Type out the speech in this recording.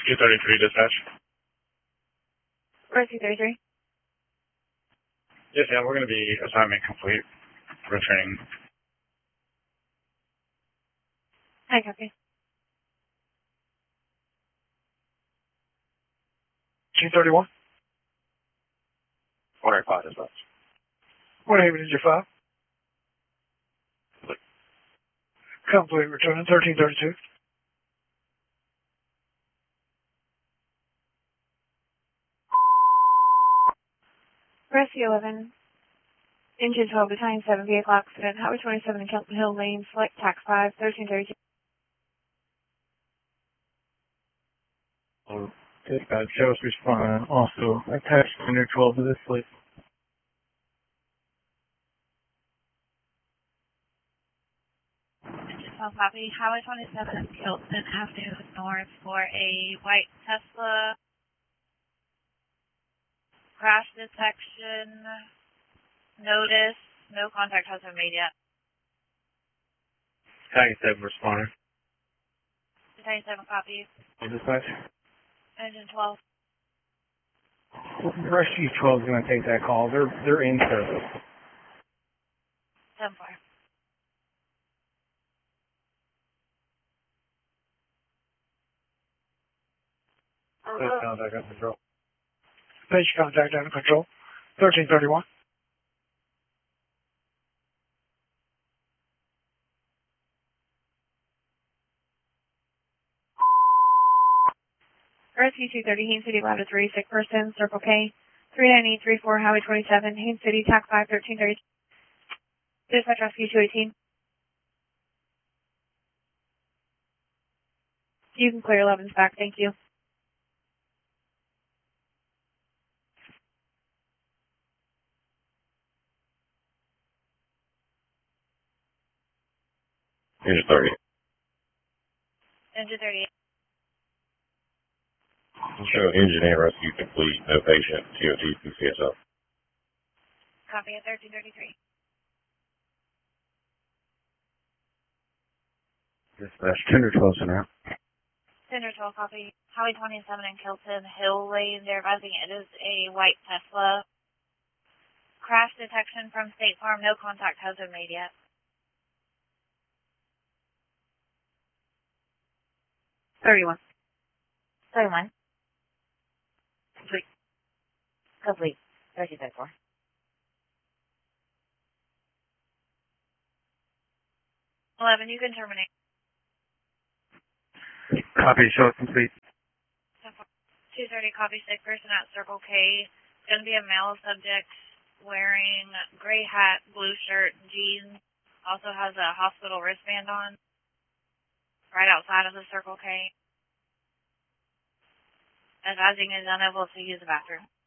Rescue 33 dispatch. Rescue 33. Yes, yeah, we're going to be assignment complete. Returning. Hi, copy. Team 31. 105 dispatch. What Haven is your 5? Complete. Returning 1332. Rescue 11. Engine 12, Battalion 7, vehicle accident, Highway 27 in Kelton Hill Lane, select tax 5, 1332. Dispatch, show us respond. Also, attach Center 12 to this list. Engine 12 copy. Highway 27 Kelton Avenue North for a white Tesla. Crash detection. Notice. No contact has been made yet. Battalion 7 responder. Battalion 7 copy. Dispatch. Engine 12. Rescue 12 is going to take that call. They're in service. 10-4. Contact under control. Page contact under control. 1331. Rescue 230, Haines City, Ladder 3, sick person, Circle K, 39834, Highway 27, Haines City, tax 5, 1330. Dispatch Rescue 218. You can clear 11's back, thank you. Engine 30. Engine 38. Show engineer rescue complete. No patient. TOT PCSL. Copy at 1333. Dispatch, Center 12 center. Center 12 copy. Highway 27 in Kelton Hill Lane. They're advising it is a white Tesla. Crash detection from State Farm. No contact has been made yet. Thirty-one. Complete. 1334. 11, you can terminate. Copy, show us complete. 230 copy, sick person at Circle K. It's going to be a male subject wearing gray hat, blue shirt, jeans. Also has a hospital wristband on. Right outside of the Circle K. Advising is unable to use the bathroom.